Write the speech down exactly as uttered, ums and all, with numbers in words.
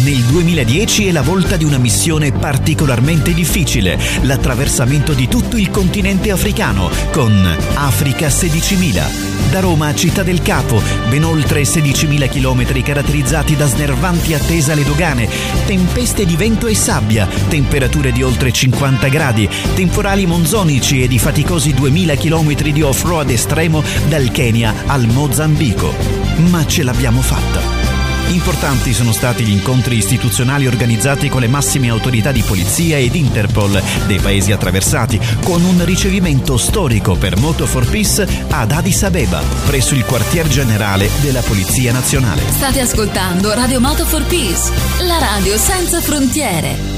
Nel duemiladieci è la volta di una missione particolarmente difficile, l'attraversamento di tutto il continente africano con Africa sedicimila. Da Roma a Città del Capo, ben oltre sedicimila chilometri caratterizzati da snervanti attese alle dogane, tempeste di vento e sabbia, temperature di oltre cinquanta gradi, temporali monzonici e di faticosi duemila chilometri di off-road estremo dal Kenya al Mozambico. Ma ce l'abbiamo fatta. Importanti sono stati gli incontri istituzionali organizzati con le massime autorità di polizia ed Interpol dei paesi attraversati, con un ricevimento storico per Moto for Peace ad Addis Abeba, presso il quartier generale della Polizia Nazionale. State ascoltando Radio Moto for Peace, la radio senza frontiere.